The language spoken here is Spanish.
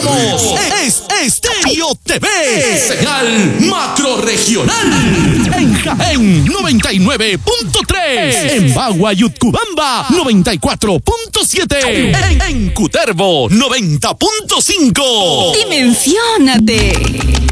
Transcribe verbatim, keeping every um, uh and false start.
Somos es Estéreo T V. Señal macroregional. En Jaén, noventa y nueve punto tres. En Bagua y Utcubamba, noventa y cuatro punto siete. En, en Cutervo, noventa punto cinco. Dimensiónate.